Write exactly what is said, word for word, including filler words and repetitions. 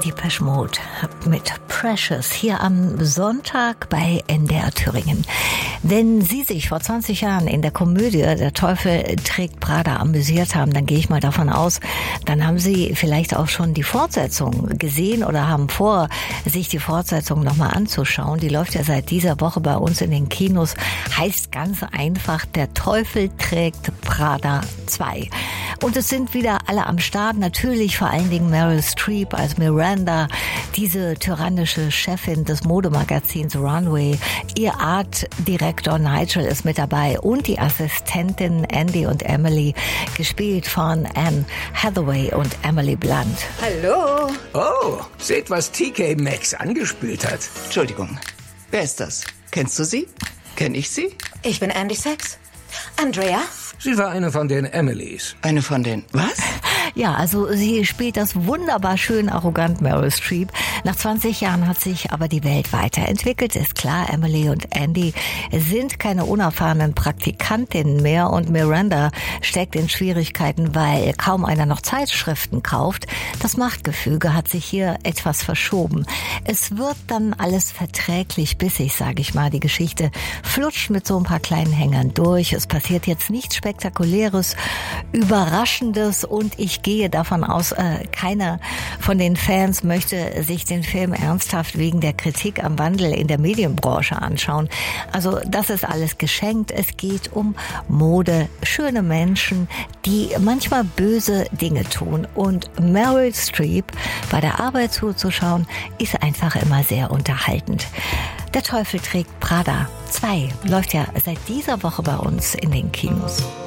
Depeche Mode mit Precious hier am Sonntag bei N D R Thüringen. Wenn Sie sich vor zwanzig Jahren in der Komödie Der Teufel trägt Prada amüsiert haben, dann gehe ich mal davon aus, dann haben Sie vielleicht auch schon die Fortsetzung gesehen oder haben vor, sich die Fortsetzung nochmal anzuschauen. Die läuft ja seit dieser Woche bei uns in den Kinos. Heißt ganz einfach, Der Teufel trägt Prada zwei. Und es sind wieder alle am Start. Natürlich vor allen Dingen Meryl Streep als Miranda, diese tyrannische Chefin des Modemagazins Runway. Ihr Artdirektor Nigel ist mit dabei und die Assistentin Andy und Emily, gespielt von Anne Hathaway und Emily Blunt. Hallo. Oh, seht, was T K Maxx angespült hat. Entschuldigung, wer ist das? Kennst du sie? Kenn ich sie? Ich bin Andy Sachs. Andrea? Sie war eine von den Emilys. Eine von den... Was? Ja, also sie spielt das wunderbar schön arrogant Meryl Streep. Nach zwanzig Jahren hat sich aber die Welt weiterentwickelt. Ist klar, Emily und Andy sind keine unerfahrenen Praktikantinnen mehr und Miranda steckt in Schwierigkeiten, weil kaum einer noch Zeitschriften kauft. Das Machtgefüge hat sich hier etwas verschoben. Es wird dann alles verträglich bissig, sage ich mal. Die Geschichte flutscht mit so ein paar kleinen Hängern durch. Es passiert jetzt nichts Spektakuläres, Überraschendes und ich gehe davon aus, äh, keiner von den Fans möchte sich den Film ernsthaft wegen der Kritik am Wandel in der Medienbranche anschauen. Also das ist alles geschenkt. Es geht um Mode, schöne Menschen, die manchmal böse Dinge tun. Und Meryl Streep bei der Arbeit zuzuschauen, ist einfach immer sehr unterhaltend. Der Teufel trägt Prada zwei läuft ja seit dieser Woche bei uns in den Kinos.